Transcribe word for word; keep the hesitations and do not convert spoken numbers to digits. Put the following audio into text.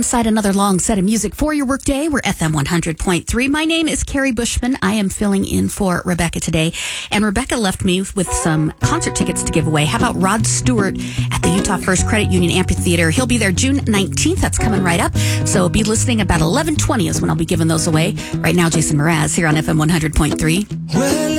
alongside another long set of music for your workday. We're F M one hundred point three. My name is Carrie Bushman. I am filling in for Rebecca today. And Rebecca left me with some concert tickets to give away. How about Rod Stewart at the Utah First Credit Union Amphitheater? He'll be there June nineteenth. That's coming right up. So be listening about eleven twenty is when I'll be giving those away. Right now, Jason Mraz here on F M one hundred point three. Well,